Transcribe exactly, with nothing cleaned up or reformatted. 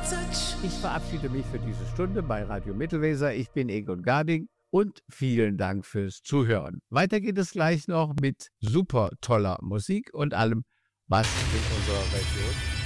Ich verabschiede mich für diese Stunde bei Radio Mittelweser. Ich bin Egon Garding und vielen Dank fürs Zuhören. Weiter geht es gleich noch mit super toller Musik und allem, was in unserer Region